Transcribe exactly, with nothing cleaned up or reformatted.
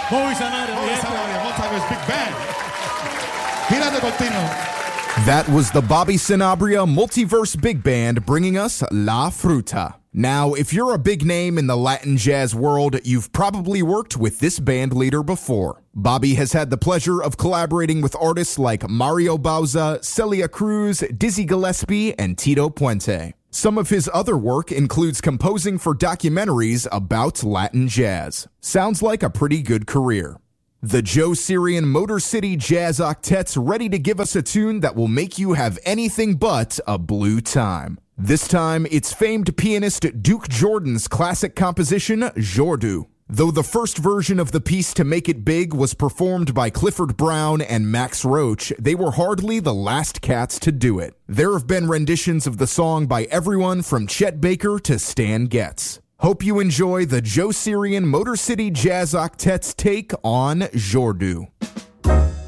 Bobby Sanabria. Bobby Sanabria, Multiverse Big Band. Girando continuo. That was the Bobby Sanabria Multiverse Big Band bringing us La Fruta. Now, if you're a big name in the Latin jazz world, you've probably worked with this band leader before. Bobby has had the pleasure of collaborating with artists like Mario Bauza, Celia Cruz, Dizzy Gillespie, and Tito Puente. Some of his other work includes composing for documentaries about Latin jazz. Sounds like a pretty good career. The Joe Sirian Motor City Jazz Octet's ready to give us a tune that will make you have anything but a blue time. This time, it's famed pianist Duke Jordan's classic composition, Jordu. Though the first version of the piece to make it big was performed by Clifford Brown and Max Roach, they were hardly the last cats to do it. There have been renditions of the song by everyone from Chet Baker to Stan Getz. Hope you enjoy the Joe Sirian Motor City Jazz Octet's take on Jordu.